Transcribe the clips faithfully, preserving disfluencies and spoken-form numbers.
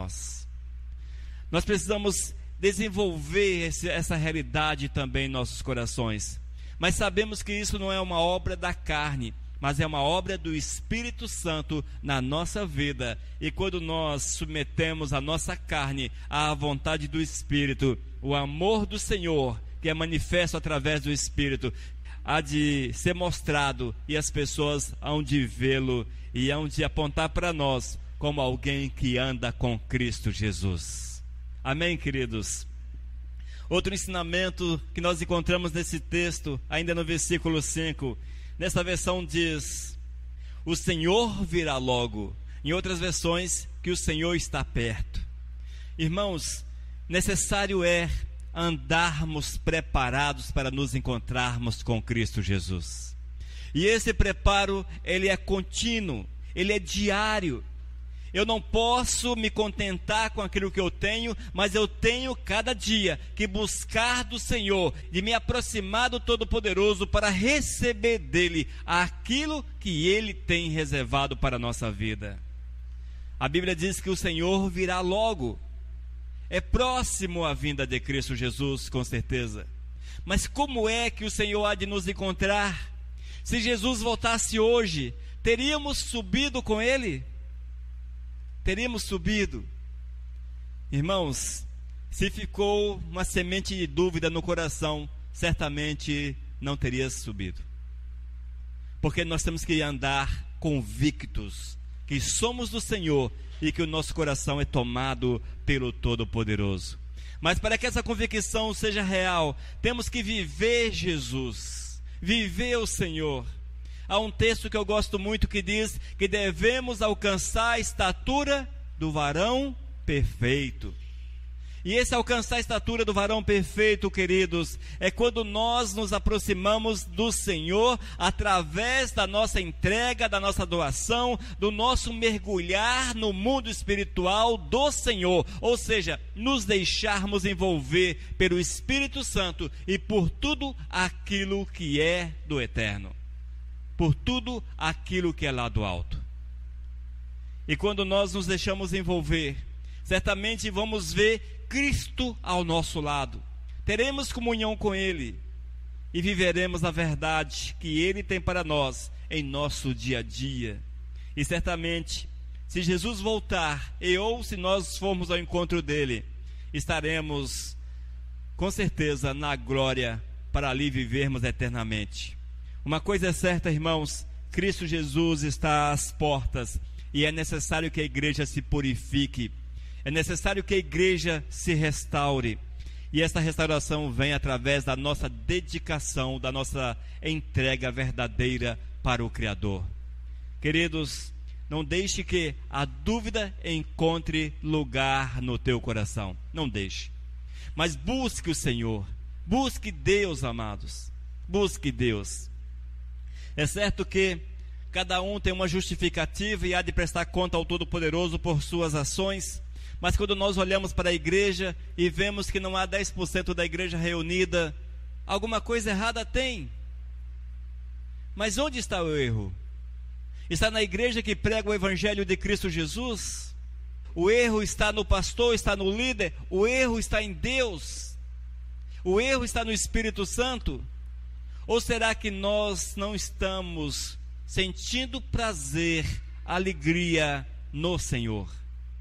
nós. Nós precisamos desenvolver esse, essa realidade também em nossos corações. Mas sabemos que isso não é uma obra da carne, mas é uma obra do Espírito Santo na nossa vida. E quando nós submetemos a nossa carne à vontade do Espírito, o amor do Senhor, que é manifesto através do Espírito, há de ser mostrado, e as pessoas hão de vê-lo e hão de apontar para nós como alguém que anda com Cristo Jesus. Amém, queridos? Outro ensinamento que nós encontramos nesse texto, ainda no versículo cinco, nessa versão diz: o Senhor virá logo. Em outras versões, que o Senhor está perto. Irmãos, necessário é andarmos preparados para nos encontrarmos com Cristo Jesus. E esse preparo, ele é contínuo, ele é diário. Eu não posso me contentar com aquilo que eu tenho, mas eu tenho cada dia que buscar do Senhor, de me aproximar do Todo-Poderoso para receber dele aquilo que ele tem reservado para a nossa vida. A Bíblia diz que o Senhor virá logo. É próximo a vinda de Cristo Jesus, com certeza. Mas como é que o Senhor há de nos encontrar? Se Jesus voltasse hoje, teríamos subido com ele? Teríamos subido? Irmãos, se ficou uma semente de dúvida no coração, certamente não teria subido. Porque nós temos que andar convictos que somos do Senhor e que o nosso coração é tomado pelo Todo-Poderoso. Mas para que essa convicção seja real, temos que viver Jesus, viver o Senhor. Há um texto que eu gosto muito que diz que devemos alcançar a estatura do varão perfeito. E esse alcançar a estatura do varão perfeito, queridos, é quando nós nos aproximamos do Senhor através da nossa entrega, da nossa doação, do nosso mergulhar no mundo espiritual do Senhor. Ou seja, nos deixarmos envolver pelo Espírito Santo e por tudo aquilo que é do eterno. Por tudo aquilo que é lá do alto. E quando nós nos deixamos envolver, certamente vamos ver Cristo ao nosso lado, teremos comunhão com Ele e viveremos a verdade que Ele tem para nós em nosso dia a dia. E certamente, se Jesus voltar, e ou se nós formos ao encontro dEle, estaremos com certeza na glória para ali vivermos eternamente. Uma coisa é certa, irmãos, Cristo Jesus está às portas e é necessário que a igreja se purifique, é necessário que a igreja se restaure, e essa restauração vem através da nossa dedicação, da nossa entrega verdadeira para o Criador. Queridos, não deixe que a dúvida encontre lugar no teu coração, não deixe, mas busque o Senhor, busque Deus, amados, busque Deus. É certo que cada um tem uma justificativa e há de prestar conta ao Todo-Poderoso por suas ações, mas quando nós olhamos para a igreja e vemos que não há dez por cento da igreja reunida, alguma coisa errada tem. Mas onde está o erro? Está na igreja que prega o Evangelho de Cristo Jesus? O erro está no pastor, está no líder? O erro está em Deus? O erro está no Espírito Santo? Ou será que nós não estamos sentindo prazer, alegria no Senhor?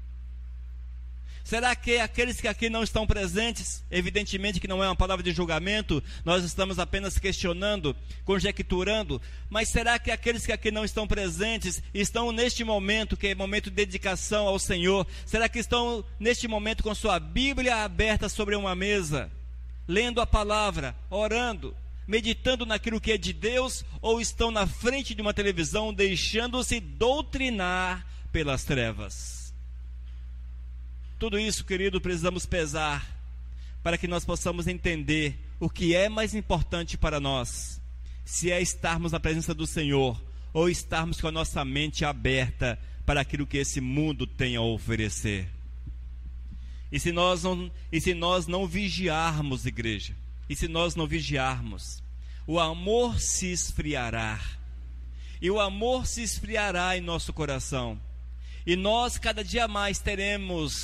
Será que aqueles que aqui não estão presentes, evidentemente que não é uma palavra de julgamento, nós estamos apenas questionando, conjecturando, mas será que aqueles que aqui não estão presentes, estão neste momento, que é momento de dedicação ao Senhor, será que estão neste momento com sua Bíblia aberta sobre uma mesa, lendo a palavra, orando, meditando naquilo que é de Deus, ou estão na frente de uma televisão deixando-se doutrinar pelas trevas? Tudo isso, querido, precisamos pesar para que nós possamos entender o que é mais importante para nós, se é estarmos na presença do Senhor ou estarmos com a nossa mente aberta para aquilo que esse mundo tem a oferecer. E se nós não, e se nós não vigiarmos, igreja, e se nós não vigiarmos, o amor se esfriará, e o amor se esfriará em nosso coração, e nós cada dia mais teremos